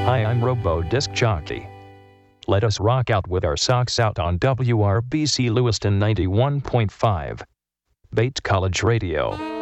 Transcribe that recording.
Hi, I'm Robo Disc Jockey. Let us rock out with our socks out on WRBC Lewiston 91.5. Bates College Radio.